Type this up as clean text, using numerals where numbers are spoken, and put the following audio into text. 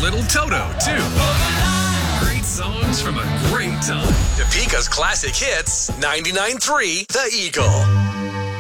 Little Toto, too. Great songs from a great time. Topeka's classic hits, 99.3 The Eagle.